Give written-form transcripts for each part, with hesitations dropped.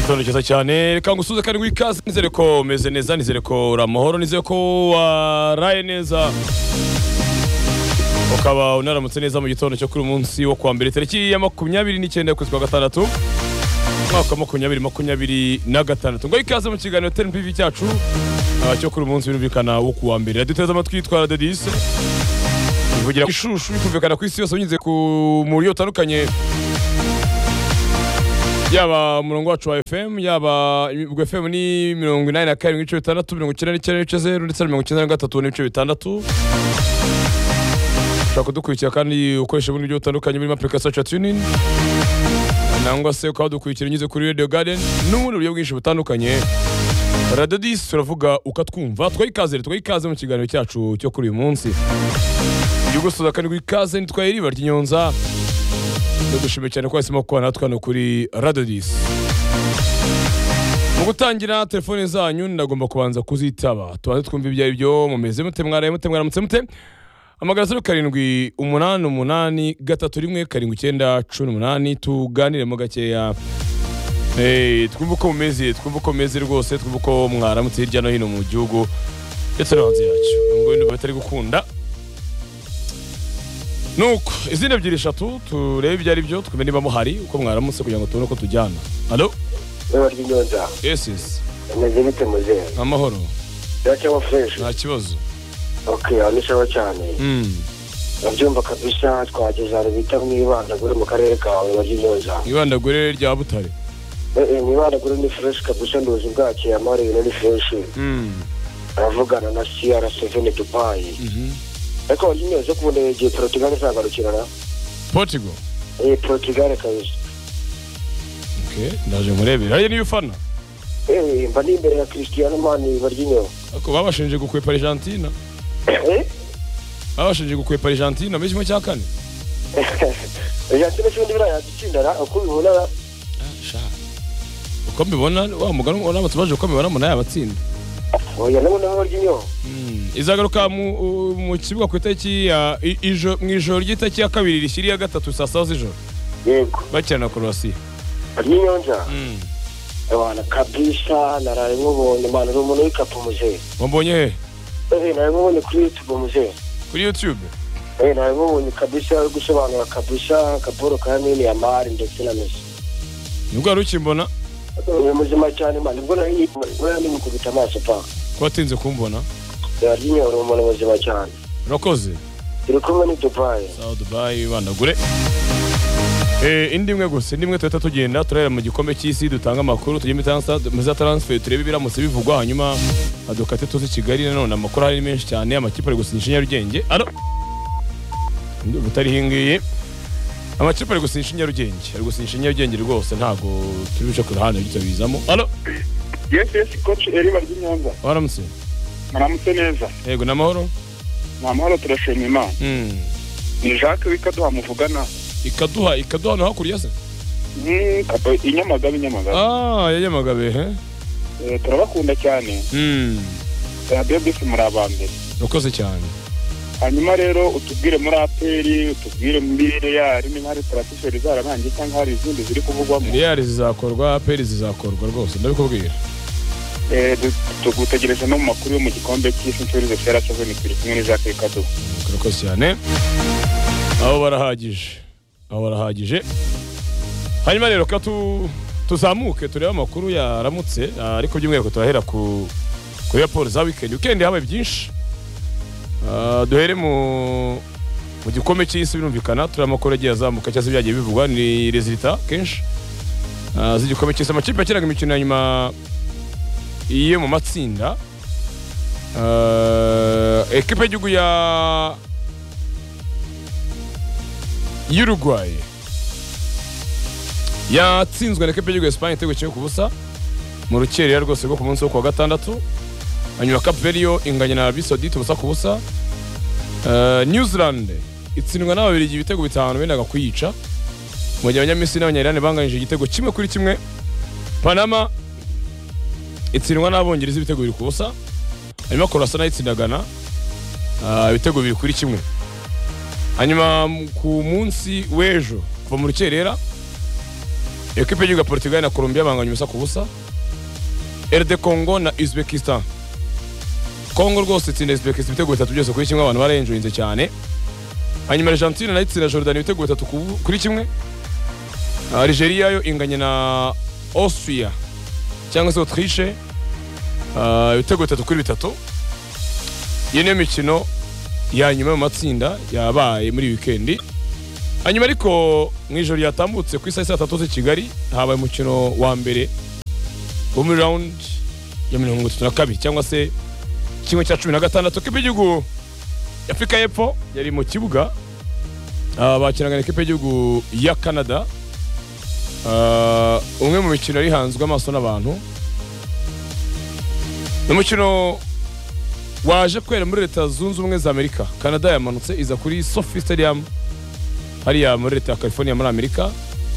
Igitondo cyiza cyane reka ngusuze kandi wikaze nizere ko meze neza nizere ko uramahoro nizere ko waraye neza ukaba unaramutse neza mu gitondo cyo kuri umunsi wo kwa mbere tariki ya 29 kwezi kwa gatandatu mwaka 2026 ngo ikaze mu kiganiro TNPV cyacu cyo kuri umunsi birumvikana wo kuwa mbere duteze amatwi twara Dedise ivugira ishushu bikumvikana ku isi yose unyuze ku muri utandukanye yaba murongo wacu wa FM yaba FM ni 87.6 99.0 ndetse na 93.6 ushaka dukurikira kandi ukoresha ubundi buryo butandukanye muri application ya TuneIn nangwa se ukaba dukurikira unyuze kuri Radio Garden n'ubundi buryo bwinshi butandukanye Radio 10 turavuga ukatwumva twayikaze mu kiganiro cyacu cyo kuri uyu munsi yugusoza kandi gwikaze nitwaye riba ry'inyonza dushimye cyane ko wasimo ko natwe no kuri Radio 10 mu gutangira telefone zanyu ndagomba kubanza kuzitaba tubanze twumva ibyo byo mumeze mute mwaramutse mute amagara 0788 tuganire mu gakeya twumva uko mumeze rwose twumva uko mwaramutse hirya no hino mu gihugu ndetse no hanze yacu ngo ibintu batari gukunda nuko izina ebyiri eshatu turebe ibyo ari byo twumve niba muhari uko mwaramutse kugira ngo tubone uko tujyana. Allo Wewe ry'inyonza yes ameze bite muze amahoro cyangwa fresh nta kibazo okay anishaho cyane nabyumva kabisa twageze ari bita mwibandagure mu karere kawe ry'inyonza ibandagure rya Butare mwibandagure ni fresh kabisa ndozi bwake amare ni fresh aravugana na CR7 Dubai Eko ry'inyonza kubona igihe Portugal zagarukirana Portugal Portugal kabisa okay ndaje murebera hari niyo fana mba ni imbere ya Cristiano Mani baryinyo ako babashinje gukwepa Argentina babashinje gukwepa Argentina mu cya kane Argentina cyundi bira yatsinda uko bibona sha uko mbibona wa mugano ona tubaje uko mbibona mu naye abatsinda oya nabo baryinyo izagaruka mu kibuga ku itariki ya mwijoro ry'itaki ya kabiri rishyiriye gatatu saa 7 z'ijoro yego bakirana Croatia ry'inyonza Ewana kabisa naraye nkubonye mana uri umuntu w'ikapu muze wambonye he naraye nkubonye kuri YouTube muze kuri YouTube naraye nkubonye kabisa gusobanura kabisa kaporo kanini ya Mari ndetse na Messi nubwo ari ukimbona ni muzima cyane mana nibwo nari mukubita amaso pa kwatinze kumbona ry'inyoro umuntu muzima cyane urakoze turi kumwe ni Dubai Dubai bandagure indimwe gusa indimwe tweta tugenda turera mu gikombe cy'isi dutanga amakuru tujye mu transfer turebe biramutse bivugwa hanyuma adukate tuzi Kigali none amakuru ari menshi cyane amakipe ari gusinyisha Nyarugenge butari hingiye amakipe ari gusinyisha Nyarugenge rwose ntago turi bice ku ruhande byo bizamo. Allo yes coach Eriba ry'inyonza waramutse neza yego namahoro turashimye Imana ni Jacques wikaduha muvugana ikaduha no hakurya se inyamagabe yanyamagabe turabakunda cyane Radio 10 muri abambere ukoze cyane hanyuma rero utubwire muri aperi utubwire muri Real niba hari transfer zararangiye cyangwa hari izindi ziri kuvugwamo Real zizakorwa aperi zizakorwa rwose ndabikubwira tugutegereje no mu makuru yo mu gikombe cy'isi cy'urize Fera 7 kuri kumwe na Jacques Kado ukoze cyane aho barahagije hanyuma rero ka tuzamuke tureba amakuru yaramutse ariko by'umwihariko turahera ku raporo za weekend habaye byinshi duhere mu gikombe cy'isi birumvikana tureba amakuru agiye azamuka cyangwa se byagiye bivugwa ni resultat kenshi z'igikombe cy'isi amakipe yakinaga imikino ya nyuma iyo mu matsinda ekipe y'igihugu ya Uruguay yatsinzwe na ekipe y'igihugu ya Espagne igitego kimwe ku busa mu rukerera rwose rwo ku munsi wo kuwa gatandatu hanyuma Cape Verde yo inganya na Arabie Saoudite ubusa ku busa New Zealand itsindwa n'ababiligi ibitego 5 bendaga kuyica mu gihe abanyamisiri n'abanyayirani banganyije igitego kimwe kuri kimwe Panama itsindwa n'abongereza ibitego 2 ku busa hanyuma Croatia nayo itsindagana ibitego 2 kuri kimwe hanyuma ku munsi w'ejo kuva mu rukerera ekipe y'igihugu ya Portugal na Colombia banganya ubusa ku busa. RD Congo na Uzbekistan. Congo rwose itsinda Uzbekistan ibitego 3 byose kuri kimwe, abantu barenjoyinze cyane. Hanyuma Argentina na itsinda Jordan ibitego 3 kuri kimwe. Algeria yo inganya na Austria cyangwa se Autriche ibitego 3 kuri 3. Iyi ni imikino ya nyuma mu matsinda yabaye muri weekend. Hanyuma ariko mu ijoro yatambutse ku isaha 3 z'i Kigali habaye umukino wa mbere wo muri round ya 32 cyangwa se kimwe cya 16 kipe y'igihugu ya Afrika y'Epfo yari mu kibuga bakinaga n'ikipe y'igihugu ya Canada. Umwe mu mikino yari hanzwe amaso n'abantu. Umukino waje kwera muri Leta Zunze Ubumwe za Amerika. Canada yamanutse iza kuri SoFi Stadium hariya muri Leta ya California muri Amerika.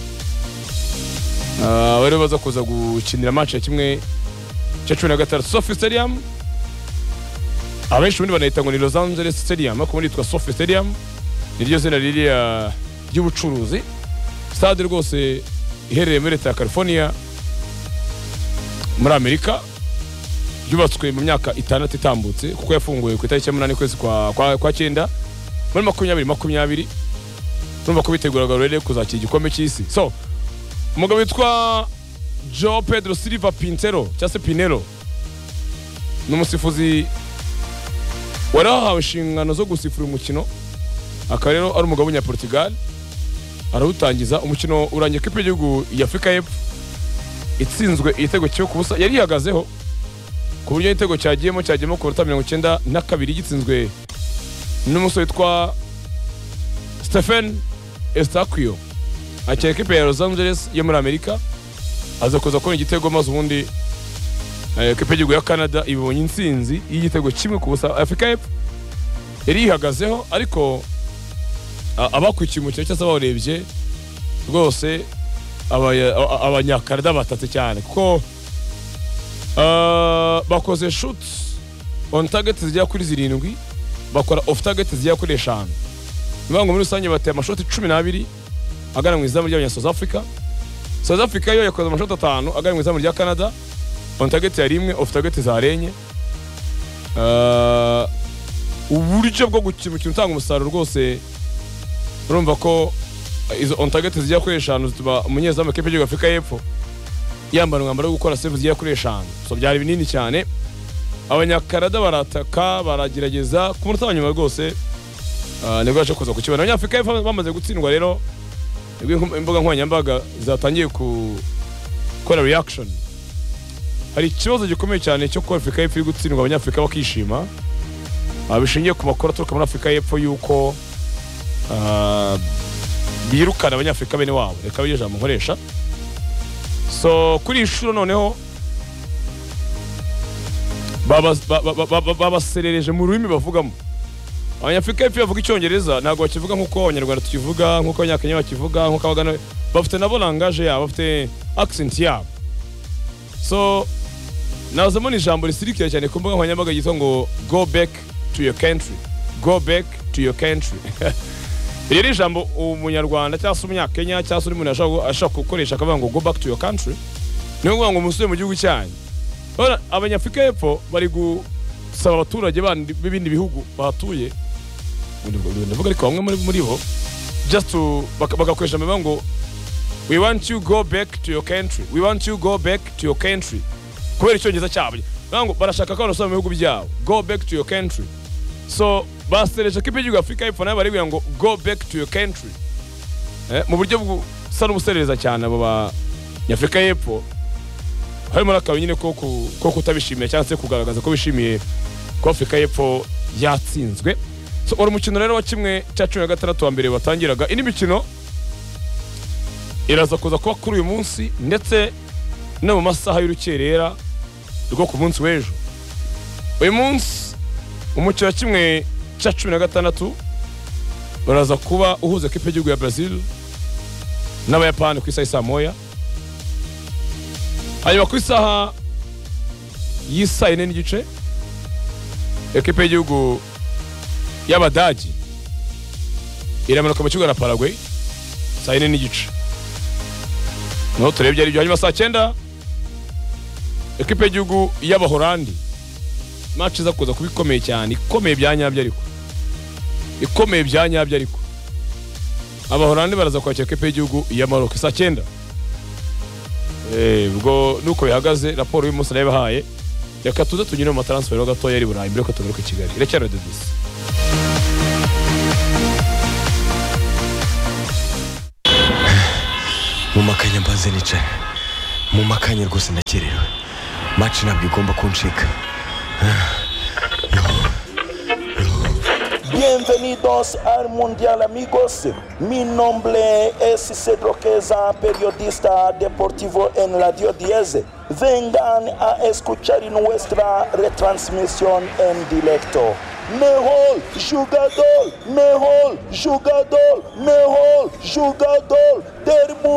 Bari baza kuza gukinira match ya kimwe cya 16 SoFi Stadium. Abenshi muri banayita ngo ni Los Angeles Stadium, ariko muri yitwa SoFi Stadium. Niryo zina ririya ry'ubucuruzi. Stade rwose iherereye muri Leta ya California muri Amerika. Yubatswe mu myaka 6 itambutse kuko yafunguye ku itariki ya 8 kwezi kwa 9 muri 2020. Numva ko biteguraga rero kuzakira igikombe cy'isi. So umugabo witwa João Pedro Silva Pinheiro cyangwa se Pinheiro n'umusifuzi warahawe inshingano zo gusifura umukino. Aka rero ari umugabo w'Umunya Portugal arawutangiza. Umukino urangiye kipe y'igihugu ya Afrika y'Epfo itsinzwe igitego cyo kubusa. Yari ihagazeho ku buryo igitego cyagiyemo ku minota 92 gitsinzwe n'umusore witwa Stephen Estaquio akina kipe ya Los Angeles yo muri Amerika. Aza kuza kubona igitego maze ubundi kipe y'igihugu ya Canada ibonye intsinzi y'igitego kimwe ku busa. Afrika y'Epfo yari ihagazeho ariko abakwikiye umukino cyangwa se barebye rwose abanyakanada batatse cyane kuko bakoze shoot on target zijya kuri 7 bakora off target zijya kuri 5. Nibango muri rusange bateye amashoti 12 agana mu izamu ry'abanya South Africa. South Africa yo yakoze amashoti 5 agana mu izamu rya Canada. On target yari imwe, off target zarenye. Uburyo bwo gukina umukino utanga umusaruro rwose urumva ko izo on target zijya kuri 5 zituba umunyezamu kipe y'igihugu Afrika y'Epfo yambara umwambaro wo gukora save zijya kuri 5. So byari binini cyane. Abanyakanada barataka baragerageza ku munota wanyuma rwose nibwo yaje kuza kukibana. Abanyafrika y'Epfo bamaze gutsindwa rero imbuga nkoranyambaga zatangiye gukora reaction. Hari ikibazo gikomeye cyane cyo ko Afrika y'Epfo iri gutsindwa abanyafrika bakishima. Bishingiye ku makuru aturuka muri Afrika y'Epfo yuko birukana abanyafrika bene wabo. Reka biye jambo nkoresha. So kuri ishuro noneho babaserereje mu rurimi bavugamo. Abanyafrika y'Epfo bavuga icyongereza ntago bakivuga nkuko abanyarwanda tukivuga, nkuko abanyakenya bakivuga, nkuko abagana bafite nabo language yabo, bafite accent yabo. So nazamo ni jambo risirikira cyane ku mbuga nkoranyambaga yitwa ngo go back to your country. Go back to your country. Iri jambo umunyarwanda cyangwa se umunyakenya cyangwa se umuntu ashaka gukoresha akavuga ngo go back to your country. Niyo ngo umusore mu gihugu cyanyu. Abanyafrika y'Epfo bari gusaba abaturage b'ibindi bihugu bahatuye ndavuga ariko bamwe muri bo just bagakoresha amabanga ngo we want you go back to your country. We want you go back to your country. Kubera icyongereza cyabo. Ngo barashaka ko basoma mu bihugu byabo. Go back to your country. So basereje kipe y'igihugu Afrika y'Epfo nayo bari ngo go back to your country. Mu buryo busa n'ubuserereza cyane abo ba Afrika y'Epfo. Harimo n'akabi nyine ko kutabishimiye cyangwa se kugaragaza ko bishimiye ko Afrika y'Epfo yatsinzwe. So uri mukino rero wa kimwe cya 16 wa mbere batangiraga. Indi mikino iraza kuza kuba kuri uyu munsi ndetse no mu masaha y'urukerera rwo ku munsi w'ejo. Uyu munsi umukino wa kimwe cya 16 baraza kuba uhuza kipe y'igihugu ya Brazil n'Abayapani ku isaha saa moya. Hanyuma ku isaha y'isa 4 n'igice ekipe y'igihugu y'Abadagi iramanuka mu kibuga na Paraguay saa 4 n'igice. no turebye ari byo. Hanyuma saa 9 ekipe y'igihugu y'Abahorandi match iza kuza kubikomeye cyane, ikomeye byanyabyo ariko ikomeye byanyabyo ariko Abahorandi baraza kwakira ekipe y'igihugu ya Maroc saa 9. Ubwo nuko bihagaze raporo y'umunsi nayibahaye. Reka tuze tunyine mu transfer gato yari Burayi mbere ko tugaruka Kigali. Iracyari Dedis. Mu makanya mbanze nicaye. Mu makanya rwose nakererewe. Match ntabwo igomba kuncika. Bienvenidos al Mundial, amigos. Mi nombre es Cedro Queza, periodista deportivo en Radio 10. Vengan a escuchar nuestra retransmisión en directo. Mejor jugador del mundo.